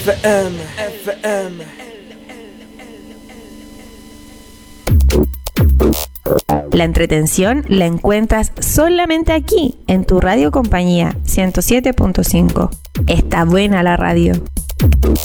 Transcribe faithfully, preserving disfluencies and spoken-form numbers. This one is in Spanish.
F M, F M. La entretención la encuentras solamente aquí, en tu radio compañía ciento siete punto cinco. Está buena la radio.